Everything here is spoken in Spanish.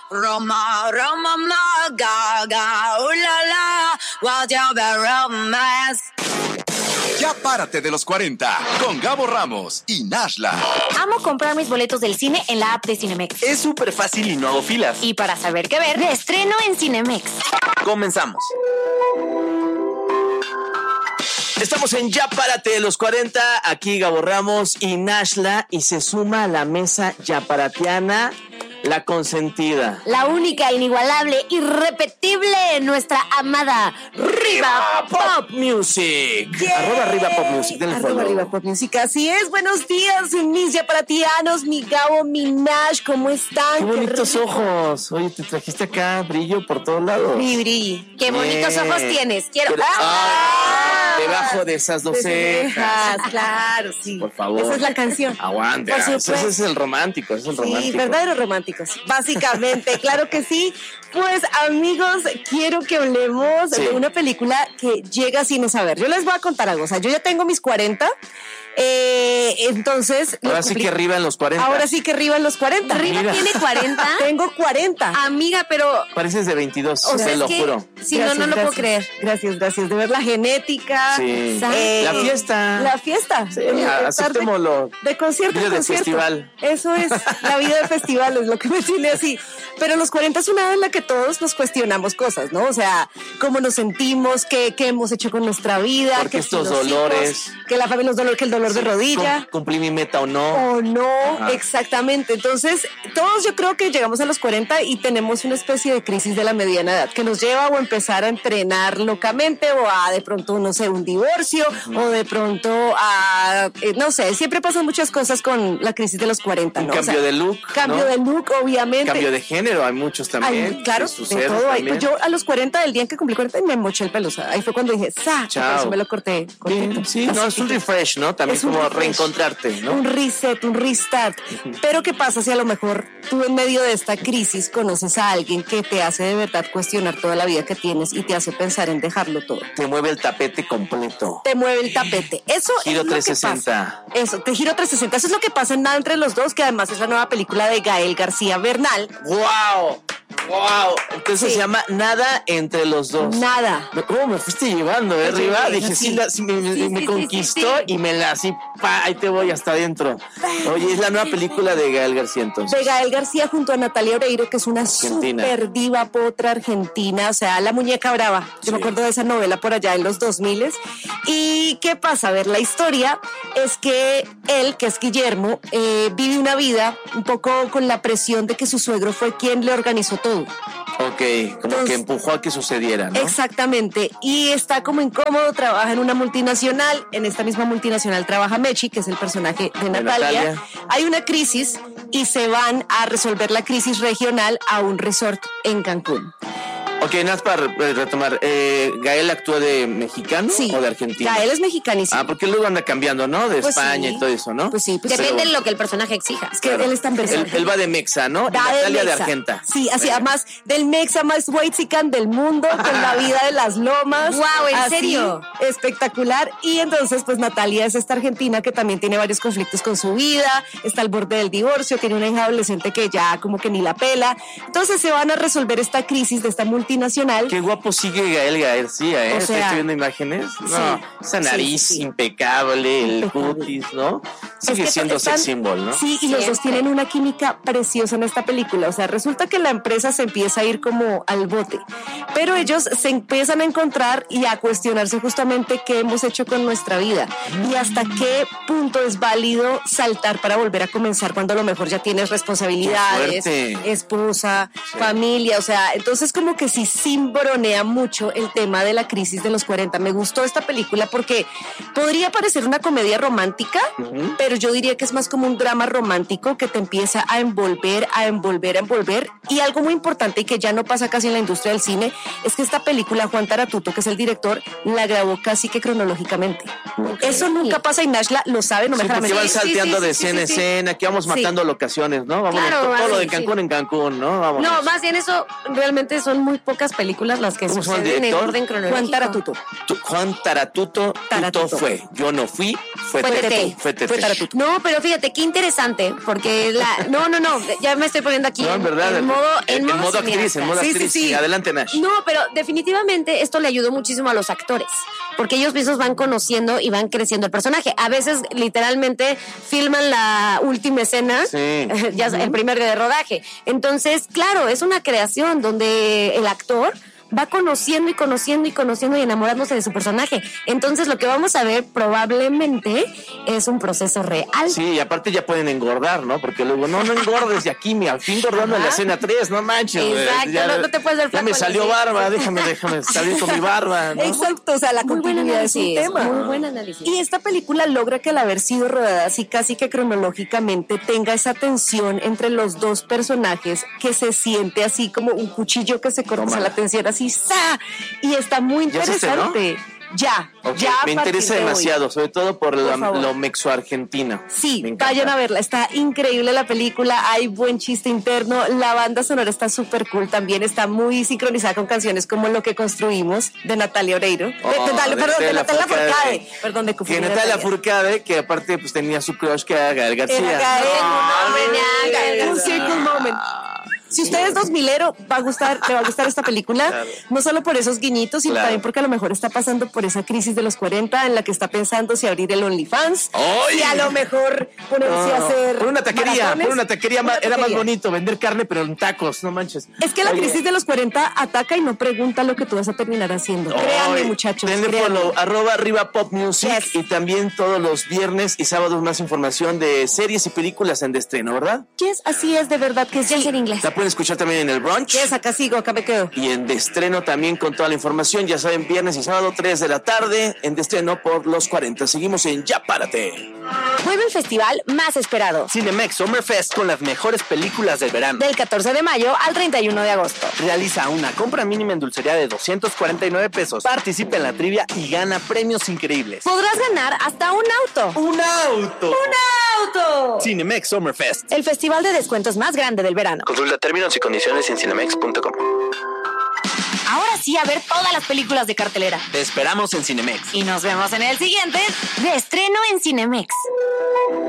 Roma, Roma, ma, gaga, ulala, whatever romance. Ya párate de los 40 con Gabo Ramos y Nashla. Amo comprar mis boletos del cine en la app de Cinemex. Es súper fácil y no hago filas. Y para saber qué ver, reestreno en Cinemex. Comenzamos. Estamos en Ya Párate de los 40, aquí Gabo Ramos y Nashla, y se suma a la mesa yaparateana la consentida. La única, inigualable, irrepetible, nuestra amada Riva Pop Music. Yeah. @Riva Pop Music. @Riva Pop Music. Así es, buenos días, mis yaparatianos, mi Gabo, mi Nash, ¿cómo están? Qué bonitos ojos. Oye, te trajiste acá brillo por todos lados. Brilli. Qué bonitos ojos tienes. Quiero. Debajo de esas dos cejas. Claro, sí. Por favor. Esa es la canción. Aguante. Por Ese supuesto. es el romántico. Ese es el romántico. Sí, verdaderos románticos. Básicamente, claro que sí. Pues, amigos, quiero que hablemos de una película que llega sin saber. Yo les voy a contar algo. O sea, yo ya tengo mis 40. Entonces. Ahora sí que arriba en los 40. Ahora sí que arriba en los 40. ¿Riva tiene 40? Tengo 40. Amiga, pero. Pareces de 22, O sea, te es lo que- juro. Sí, no lo puedo creer. Gracias. De ver la genética. Sí. eh, La fiesta. La fiesta. Sí, Estar aceptémoslo. de concierto Vida en de concierto. festival. Eso es, la vida de festival es lo que me tiene así. Pero los 40 es una edad en la que todos nos cuestionamos cosas, ¿no? O sea, cómo nos sentimos, qué hemos hecho con nuestra vida. Porque que estos si los dolores. hijos, que la familia, que el dolor de rodilla. Cumplí mi meta o no. O no, Ajá. exactamente. Entonces, todos yo creo que llegamos a los 40 y tenemos una especie de crisis de la mediana edad que nos lleva o a empezar a entrenar locamente o a de pronto, no sé, un divorcio o de pronto a, no sé, siempre pasan muchas cosas con la crisis de los 40, Un ¿no? cambio de look. Cambio ¿no? de look, obviamente. Cambio de género, hay muchos también. Ay, claro, que de sucede todo hay. también. Pues yo a los 40, el día en que cumplí 40, me moché el pelo. O sea, ahí fue cuando dije, ¡sa! Chao. Por eso me lo corté. Bien, sí, no, es un refresh, ¿no? También Es un como refresh. reencontrarte, ¿no? Un reset, un restart. Pero ¿qué pasa si a lo mejor tú en medio de esta crisis conoces a alguien que te hace de verdad cuestionar toda la vida que tienes y te hace pensar en dejarlo todo? Te mueve el tapete completo. Te mueve el tapete. Eso Giro es lo que 360. pasa. Eso, te giro 360. Eso es lo que pasa en Nada entre los dos, que además es la nueva película de Gael García Bernal. ¡Wow! ¡Wow! Entonces Sí. se llama Nada entre los dos. Nada. ¿Cómo me fuiste llevando, Riva? llegué, Dije, sí. me conquistó y me la así, ahí te voy hasta adentro. Oye, es la nueva película de Gael García entonces. De Gael García junto a Natalia Oreiro, que es una Argentina. super diva potra argentina, o sea, la muñeca brava. Yo me Sí. acuerdo de esa novela por allá en los 2000. ¿Y qué pasa? A ver, la historia es que él, que es Guillermo, vive una vida un poco con la presión de que su suegro fue quien le organizó todo. Ok, como Entonces- que empujó a que sucediera, ¿no? Exactamente, y está como incómodo, trabaja en una multinacional, en esta misma multinacional trabaja Mechi, que es el personaje de Natalia. Natalia. Hay una crisis y se van a resolver la crisis regional a un resort en Cancún. Ok, nada más para retomar. ¿Gael actúa de mexicano Sí, o de argentino? Gael es mexicanísimo. Ah, porque luego anda cambiando, ¿no? De Pues España sí. y todo eso, ¿no? Pues sí, pues Depende Pero- de lo que el personaje exija. es que él es tan versátil. Él va de Mexa, ¿no? Y Da Natalia de Mexa. Argenta. Sí, así, además del Mexa más whitezican del mundo, con la vida de las lomas. Guau, ¿en Así, serio? Espectacular. Y entonces, pues Natalia es esta argentina que también tiene varios conflictos con su vida, está al borde del divorcio, tiene una hija adolescente que ya como que ni la pela. Entonces se van a resolver esta crisis de esta multinacional. Qué guapo sigue Gael García, ¿eh? O sea, Estoy viendo imágenes. No, sí, esa nariz sí, sí. impecable, el Impecable. cutis, ¿no? Es Sigue que siendo están- sex symbol, ¿no? Sí, y los dos tienen una química preciosa en esta película. O sea, resulta que la empresa se empieza a ir como al bote, pero ellos se empiezan a encontrar y a cuestionarse justamente qué hemos hecho con nuestra vida y hasta qué punto es válido saltar para volver a comenzar cuando a lo mejor ya tienes responsabilidades, Qué fuerte. esposa, Sí. familia. O sea, entonces como que sí cimbronea mucho el tema de la crisis de los 40. Me gustó esta película porque podría parecer una comedia romántica, pero yo diría que es más como un drama romántico que te empieza a envolver, a envolver, a envolver. Y algo muy importante y que ya no pasa casi en la industria del cine es que esta película, Juan Taratuto, que es el director, la grabó casi que cronológicamente. Eso nunca pasa y Nashla lo sabe, no me Sí, deja porque van mentir. salteando de sí, escena en sí, sí. escena, que vamos Sí. matando locaciones, ¿no? Vamos Claro, todo lo de sí, Cancún en Cancún, ¿no? Vámonos. No, más bien eso realmente son muy pocas películas las que ¿Cómo se llama el suceden en director? orden cronológico. Juan Taratuto. Juan Taratuto, Taratuto. Tuto fue. Yo no fui, fue Fue Tete. Tete. Fue Tete. Fue Taratuto. No, pero fíjate, qué interesante, porque no, ya me estoy poniendo aquí No, en verdad. en modo actriz, cineasta. en modo Sí, actriz. sí, sí. Adelante, Nash. No, pero definitivamente esto le ayudó muchísimo a los actores, porque ellos mismos van conociendo y van creciendo el personaje. A veces, literalmente, filman la última escena, Sí. ya el primer día de rodaje. Entonces, claro, es una creación donde el actor va conociendo y enamorándose de su personaje. Entonces, lo que vamos a ver probablemente es un proceso real. Sí, y aparte ya pueden engordar, ¿no? Porque luego, no engordes de aquí, al fin engordando en la escena 3, no manches. güey. Exacto, Ya- no te puedes ver Ya me flaco en la salió siguiente. barba, déjame salir con mi barba, ¿no? Exacto, o sea, la Muy buen continuidad es un análisis, tema. muy buen análisis. Y esta película logra que al haber sido rodada así casi que cronológicamente tenga esa tensión entre los dos personajes que se siente así como un cuchillo que se corta, o sea, la tensión así ¡za! Y está muy ¿Ya se estrenó? interesante. Ya, Ok, ya. me interesa demasiado, sobre todo por favor. lo mexo-argentino. Sí, Me encanta. vayan a verla, está increíble la película, hay buen chiste interno, la banda sonora está súper cool, también está muy sincronizada con canciones como Lo que construimos de Natalia Oreiro, de Natalia Forcade, perdón, de Que Natalia Forcade, que aparte pues tenía su crush que era Gael García. Era Gael, no, un circle moment. Si usted es 2000ero, le va a gustar esta película, Claro. no solo por esos guiñitos, sino Claro. también porque a lo mejor está pasando por esa crisis de los 40 en la que está pensando si abrir el OnlyFans, ¡Ay! si a lo mejor ponerse a hacer Por una taquería, maratones. era más taquería. bonito vender carne, pero en tacos, no manches. Es que la Oye, crisis de los 40 ataca y no pregunta lo que tú vas a terminar haciendo. Créanme, ay, muchachos. denle créanme. follow, @Arriba Pop Music, Yes. y también todos los viernes y sábados más información de series y películas en de estreno, ¿verdad? Yes, así es, de verdad que Ya sí. es en inglés. La pueden escuchar también en el brunch. Yes, acá sigo, acá me quedo. Y en de estreno también con toda la información, ya saben, viernes y sábado 3 de la tarde, en de estreno por los 40. Seguimos en Ya Párate. Vuelve el festival más esperado, Cinemex Summerfest con las mejores películas del verano. del 14 de mayo al 31 de agosto. Realiza una compra mínima en dulcería de 249 pesos. Participa en la trivia y gana premios increíbles. Podrás ganar hasta un auto. ¡Un auto! ¡Auto! Cinemex Summerfest. El festival de descuentos más grande del verano. Consulta términos y condiciones en cinemex.com. Ahora sí, a ver todas las películas de cartelera. Te esperamos en Cinemex. Y nos vemos en el siguiente de estreno en Cinemex.